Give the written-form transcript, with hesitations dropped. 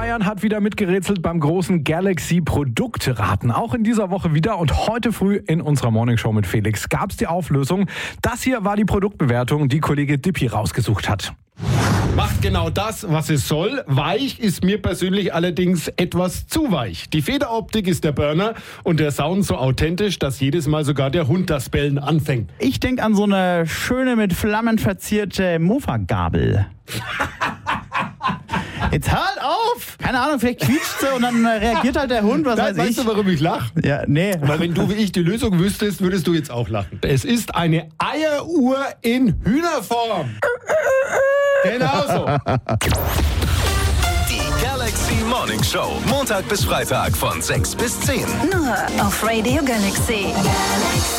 Bayern hat wieder mitgerätselt beim großen Galaxy-Produktraten. Auch in dieser Woche wieder und heute früh in unserer Morningshow mit Felix gab es die Auflösung. Das hier war die Produktbewertung, die Kollege Dippi rausgesucht hat. Macht genau das, was es soll. Weich ist mir persönlich allerdings etwas zu weich. Die Federoptik ist der Burner und der Sound so authentisch, dass jedes Mal sogar der Hund das Bellen anfängt. Ich denke an so eine schöne mit Flammen verzierte Mofa-Gabel. Jetzt halt auf! Keine Ahnung, vielleicht quietscht sie und dann reagiert halt der Hund, was weiß ich. Weißt du, warum ich lache? Ja, nee. Weil wenn du wie ich die Lösung wüsstest, würdest du jetzt auch lachen. Es ist eine Eieruhr in Hühnerform. Genau so. Die Galaxy Morning Show. Montag bis Freitag von 6 bis 10. Nur auf Radio Galaxy.